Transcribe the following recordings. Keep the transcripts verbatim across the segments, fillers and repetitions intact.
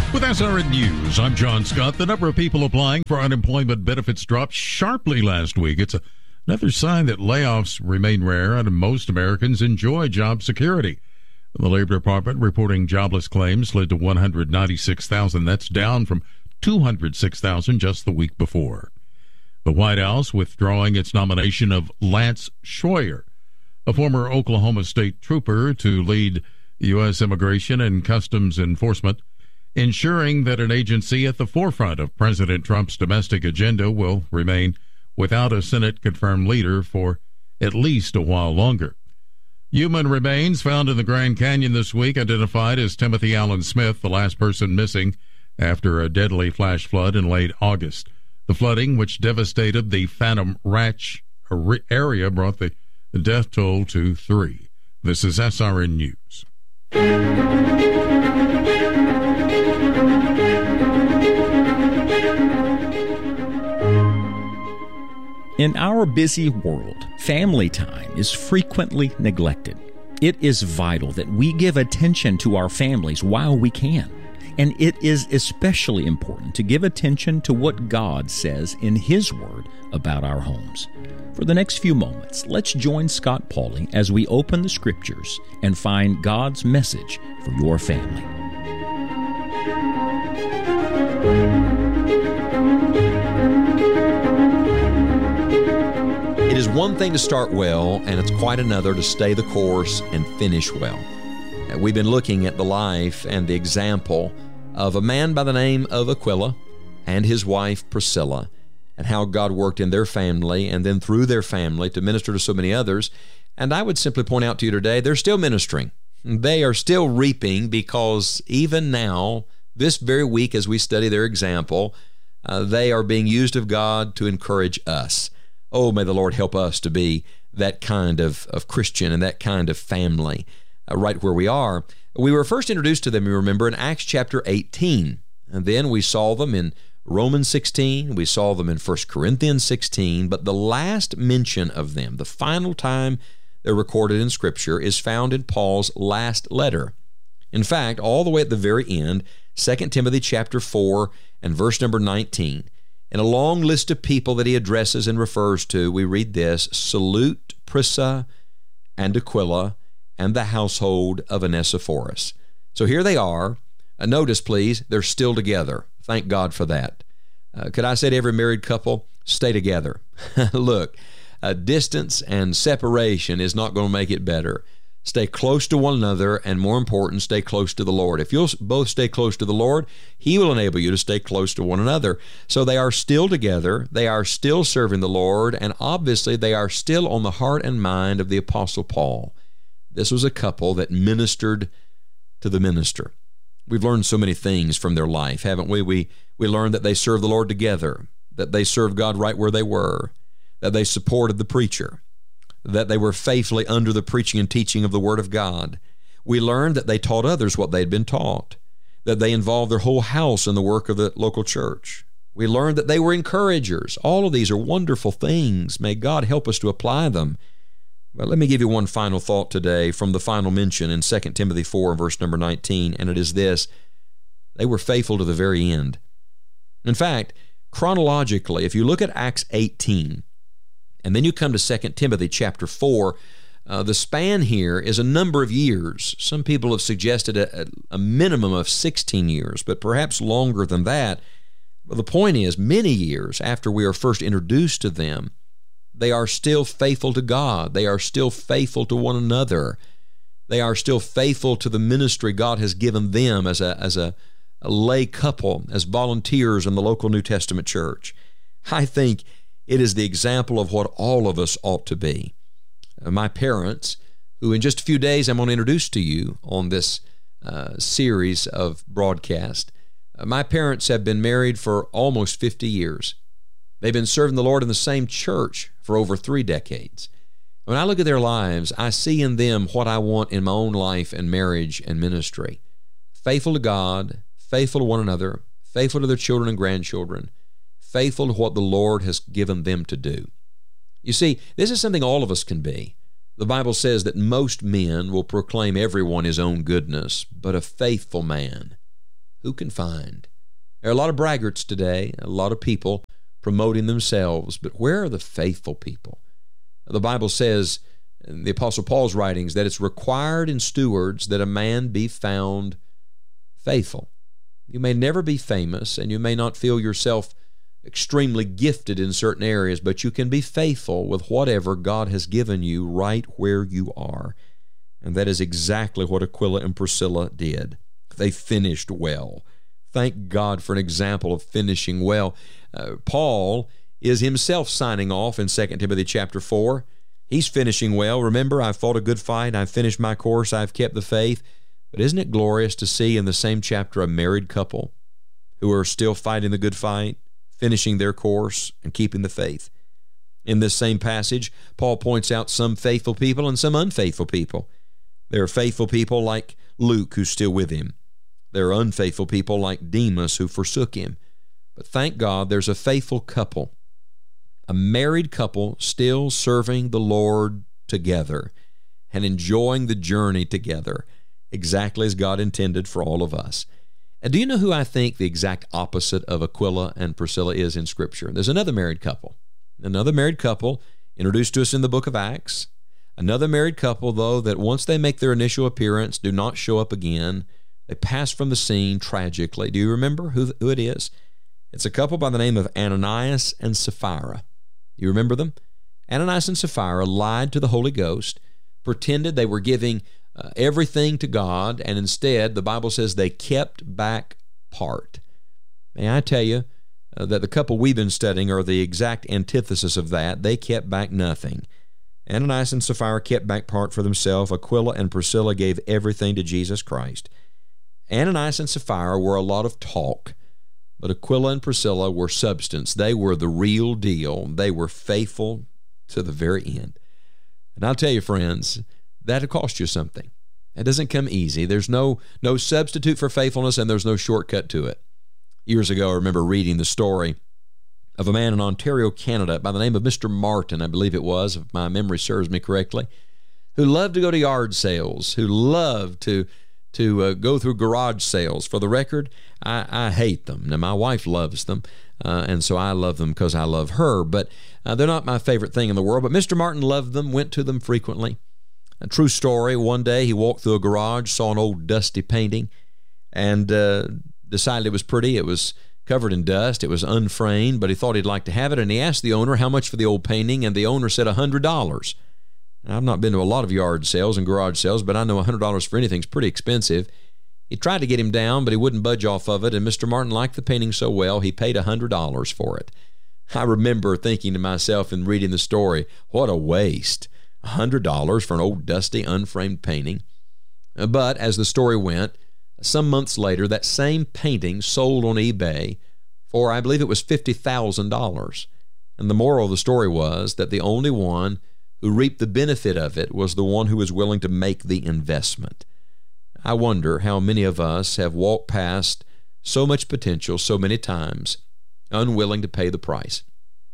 With S R N News, I'm John Scott. The number of people applying for unemployment benefits dropped sharply last week. It's a, another sign that layoffs remain rare and most Americans enjoy job security. The Labor Department reporting jobless claims slid to one hundred ninety-six thousand. That's down from two hundred six thousand just the week before. The White House withdrawing its nomination of Lance Schroyer, a former Oklahoma State trooper, to lead U S Immigration and Customs Enforcement, ensuring that an agency at the forefront of President Trump's domestic agenda will remain without a Senate-confirmed leader for at least a while longer. Human remains found in the Grand Canyon this week identified as Timothy Allen Smith, the last person missing after a deadly flash flood in late August. The flooding, which devastated the Phantom Ranch area, brought the death toll to three. This is S R N News. In our busy world, family time is frequently neglected. It is vital that we give attention to our families while we can. And it is especially important to give attention to what God says in His Word about our homes. For the next few moments, let's join Scott Pauley as we open the Scriptures and find God's message for your family. It is one thing to start well, and it's quite another to stay the course and finish well. We've been looking at the life and the example of a man by the name of Aquila and his wife Priscilla, and how God worked in their family and then through their family to minister to so many others. And I would simply point out to you today, they're still ministering. They are still reaping, because even now, this very week as we study their example, uh, they are being used of God to encourage us. Oh, may the Lord help us to be that kind of, of Christian and that kind of family uh, right where we are. We were first introduced to them, you remember, in Acts chapter eighteen. And then we saw them in Romans sixteen. We saw them in First Corinthians sixteen. But the last mention of them, the final time they're recorded in Scripture, is found in Paul's last letter. In fact, all the way at the very end, Second Timothy chapter four and verse number nineteen. In a long list of people that he addresses and refers to, we read this: salute Prisca and Aquila and the household of Onesiphorus. So here they are. Uh, notice, please, they're still together. Thank God for that. Uh, could I say to every married couple, stay together. Look, uh, distance and separation is not going to make it better. Stay close to one another, and more important, stay close to the Lord. If you'll both stay close to the Lord, He will enable you to stay close to one another. So they are still together, they are still serving the Lord, and obviously they are still on the heart and mind of the Apostle Paul. This was a couple that ministered to the minister. We've learned so many things from their life, haven't we? We, we learned that they served the Lord together, that they served God right where they were, that they supported the preacher, that they were faithfully under the preaching and teaching of the Word of God. We learned that they taught others what they had been taught, that they involved their whole house in the work of the local church. We learned that they were encouragers. All of these are wonderful things. May God help us to apply them. But let me give you one final thought today from the final mention in Second Timothy four, verse number nineteen, and it is this: they were faithful to the very end. In fact, chronologically, if you look at Acts eighteen, and then you come to Second Timothy chapter four, uh, the span here is a number of years. Some people have suggested a, a minimum of sixteen years, but perhaps longer than that. But the point is, many years after we are first introduced to them, they are still faithful to God. They are still faithful to one another. They are still faithful to the ministry God has given them as a, as a, a lay couple, as volunteers in the local New Testament church. I think it is the example of what all of us ought to be. Uh, my parents, who in just a few days I'm going to introduce to you on this uh, series of broadcast, uh, my parents have been married for almost fifty years. They've been serving the Lord in the same church for over three decades. When I look at their lives, I see in them what I want in my own life and marriage and ministry. Faithful to God, faithful to one another, faithful to their children and grandchildren, faithful to what the Lord has given them to do. You see, this is something all of us can be. The Bible says that most men will proclaim everyone his own goodness, but a faithful man, who can find? There are a lot of braggarts today, a lot of people promoting themselves, but where are the faithful people? The Bible says, in the Apostle Paul's writings, that it's required in stewards that a man be found faithful. You may never be famous, and you may not feel yourself extremely gifted in certain areas, but you can be faithful with whatever God has given you right where you are. And that is exactly what Aquila and Priscilla did. They finished well. Thank God for an example of finishing well. Uh, Paul is himself signing off in Second Timothy chapter four. He's finishing well. Remember, I've fought a good fight. I've finished my course. I've kept the faith. But isn't it glorious to see in the same chapter a married couple who are still fighting the good fight, finishing their course, and keeping the faith? In this same passage, Paul points out some faithful people and some unfaithful people. There are faithful people like Luke, who's still with him. There are unfaithful people like Demas, who forsook him. But thank God there's a faithful couple, a married couple still serving the Lord together and enjoying the journey together, exactly as God intended for all of us. And do you know who I think the exact opposite of Aquila and Priscilla is in Scripture? There's another married couple. Another married couple introduced to us in the book of Acts. Another married couple, though, that once they make their initial appearance, do not show up again. They pass from the scene tragically. Do you remember who, who it is? It's a couple by the name of Ananias and Sapphira. You remember them? Ananias and Sapphira lied to the Holy Ghost, pretended they were giving uh, everything to God, and instead, the Bible says they kept back part. May I tell you uh, that the couple we've been studying are the exact antithesis of that. They kept back nothing. Ananias and Sapphira kept back part for themselves. Aquila and Priscilla gave everything to Jesus Christ. Ananias and Sapphira were a lot of talk, but Aquila and Priscilla were substance. They were the real deal. They were faithful to the very end. And I'll tell you, friends, that'll cost you something. It doesn't come easy. There's no, no substitute for faithfulness, and there's no shortcut to it. Years ago, I remember reading the story of a man in Ontario, Canada, by the name of Mister Martin, I believe it was, if my memory serves me correctly, who loved to go to yard sales, who loved to to uh, go through garage sales. For the record, I, I hate them. Now, my wife loves them, uh, and so I love them because I love her, but uh, they're not my favorite thing in the world. But Mister Martin loved them, went to them frequently. A true story, one day he walked through a garage, saw an old dusty painting, and uh, decided it was pretty. It was covered in dust. It was unframed, but he thought he'd like to have it, and he asked the owner how much for the old painting, and the owner said one hundred dollars. Now, I've not been to a lot of yard sales and garage sales, but I know one hundred dollars for anything is pretty expensive. He tried to get him down, but he wouldn't budge off of it, and Mister Martin liked the painting so well, he paid one hundred dollars for it. I remember thinking to myself in reading the story, what a waste. one hundred dollars for an old dusty, unframed painting. But as the story went, some months later, that same painting sold on eBay for, I believe it was fifty thousand dollars. And the moral of the story was that the only one who reaped the benefit of it was the one who was willing to make the investment. I wonder how many of us have walked past so much potential so many times, unwilling to pay the price.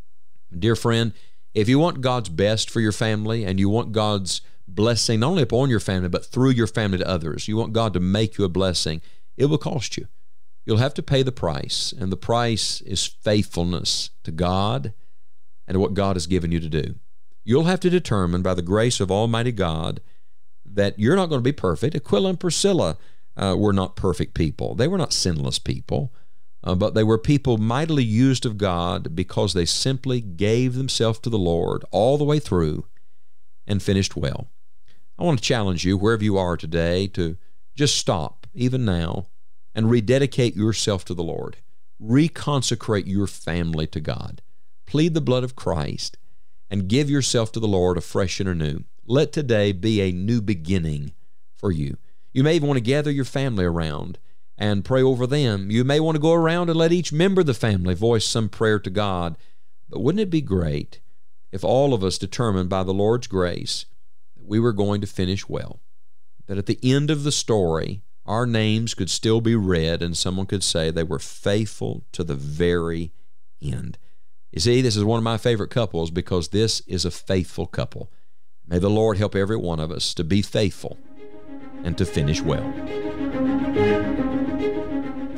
Dear friend, if you want God's best for your family and you want God's blessing not only upon your family but through your family to others, you want God to make you a blessing, it will cost you. You'll have to pay the price, and the price is faithfulness to God and to what God has given you to do. You'll have to determine by the grace of Almighty God that you're not going to be perfect. Aquila and Priscilla uh, were not perfect people. They were not sinless people, uh, but they were people mightily used of God because they simply gave themselves to the Lord all the way through and finished well. I want to challenge you, wherever you are today, to just stop, even now, and rededicate yourself to the Lord. Reconsecrate your family to God. Plead the blood of Christ and give yourself to the Lord afresh and anew. Let today be a new beginning for you. You may even want to gather your family around and pray over them. You may want to go around and let each member of the family voice some prayer to God. But wouldn't it be great if all of us determined by the Lord's grace that we were going to finish well? That at the end of the story, our names could still be read and someone could say they were faithful to the very end. You see, this is one of my favorite couples because this is a faithful couple. May the Lord help every one of us to be faithful and to finish well.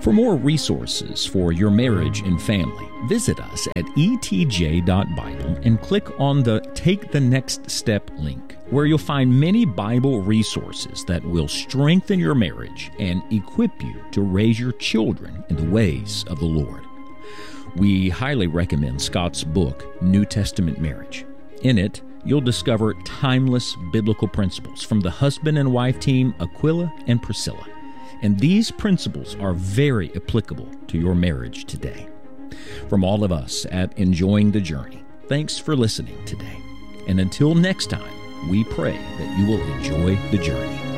For more resources for your marriage and family, visit us at e t j dot bible and click on the Take the Next Step link, where you'll find many Bible resources that will strengthen your marriage and equip you to raise your children in the ways of the Lord. We highly recommend Scott's book, New Testament Marriage. In it, you'll discover timeless biblical principles from the husband and wife team Aquila and Priscilla. And these principles are very applicable to your marriage today. From all of us at Enjoying the Journey, thanks for listening today. And until next time, we pray that you will enjoy the journey.